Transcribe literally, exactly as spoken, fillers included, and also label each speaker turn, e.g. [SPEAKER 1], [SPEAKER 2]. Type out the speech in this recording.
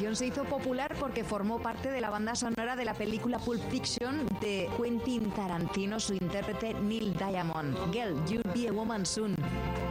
[SPEAKER 1] canción se hizo popular porque formó parte de la banda sonora de la película Pulp Fiction de Quentin Tarantino, su intérprete Neil Diamond. Girl, You'll Be a Woman Soon.